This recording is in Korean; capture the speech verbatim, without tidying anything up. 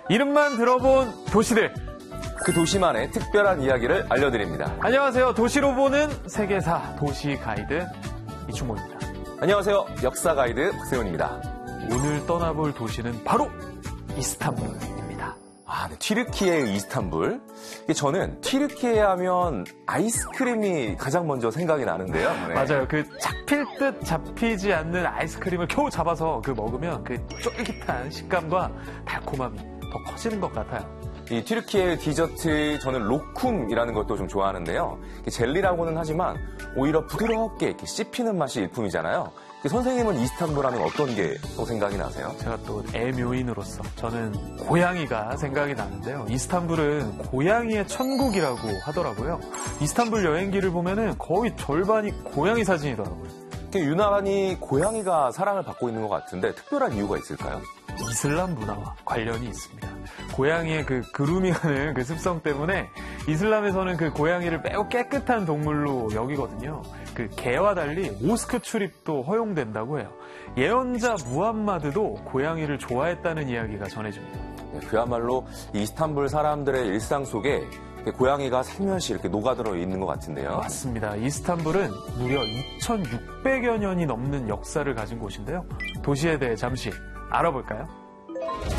이름만 들어본 도시들. 그 도시만의 특별한 이야기를 알려드립니다. 안녕하세요. 도시로 보는 세계사 도시 가이드 이충모입니다. 안녕하세요. 역사 가이드 박세훈입니다. 오늘 떠나볼 도시는 바로 이스탄불입니다. 아, 네. 튀르키예의 이스탄불. 저는 튀르키예 하면 아이스크림이 가장 먼저 생각이 나는데요. 네. 맞아요. 그 잡힐 듯 잡히지 않는 아이스크림을 겨우 잡아서 그 먹으면 그 쫄깃한 식감과 달콤함이 더 커지는 것 같아요. 이 튀르키예 디저트 저는 로쿰이라는 것도 좀 좋아하는데요. 젤리라고는 하지만 오히려 부드럽게 이렇게 씹히는 맛이 일품이잖아요. 선생님은 이스탄불 하면 어떤 게 또 생각이 나세요? 제가 또 애묘인으로서 저는 고양이가 생각이 나는데요. 이스탄불은 고양이의 천국이라고 하더라고요. 이스탄불 여행기를 보면은 거의 절반이 고양이 사진이더라고요. 유난히 고양이가 사랑을 받고 있는 것 같은데 특별한 이유가 있을까요? 이슬람 문화와 관련이 있습니다. 고양이의 그 그루밍하는 그 습성 때문에 이슬람에서는 그 고양이를 매우 깨끗한 동물로 여기거든요. 그 개와 달리 모스크 출입도 허용된다고 해요. 예언자 무함마드도 고양이를 좋아했다는 이야기가 전해집니다. 네, 그야말로 이스탄불 사람들의 일상 속에 고양이가 살며시 이렇게 녹아들어 있는 것 같은데요. 맞습니다. 이스탄불은 무려 이천육백여 년이 넘는 역사를 가진 곳인데요. 도시에 대해 잠시 알아볼까요?